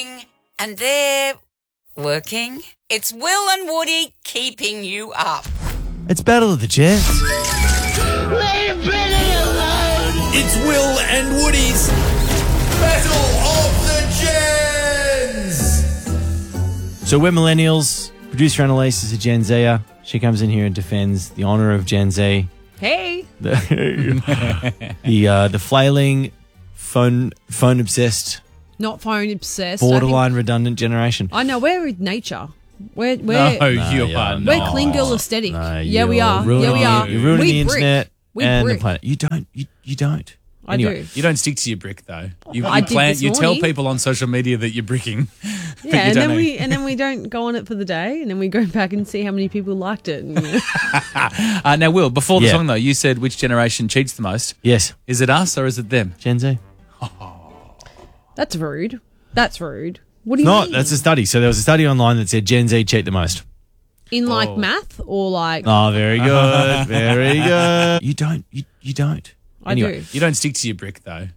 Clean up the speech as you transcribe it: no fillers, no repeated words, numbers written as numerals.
working, and they're working. It's Will and Woody keeping you up. It's Battle of the Gents. Leave Billy alone! It's Will and Woody's Battle of the Gens! So we're millennials. Producer Annalise is a Gen Zer. She comes in here and defends the honour of Gen Z. Hey. The flailing, phone obsessed, Not phone obsessed. borderline redundant generation. I know, we're with nature. We're You are we're not. clean girl aesthetic. No, yeah, we you're are. ruining Yeah, we it. are. You're ruining we the brick. internet We and brick. the planet. You don't. You don't. I Anyway. do. You don't stick to your brick though. You I did this You tell morning. people on social media that you're bricking. but Yeah, you and don't then we don't go on it for the day, and then we go back and see how many people liked it. And, Now, Will, before the Yeah. song though, you said which generation cheats the most. Yes, Is it us or is it them? Gen Z. that's rude. That's rude. What do you No, mean? that's a study. So there was a study online that said Gen Z cheat the most. In like math or like Oh, very good. Very good. You don't. You don't. I Anyway. do. You don't stick to your brick though.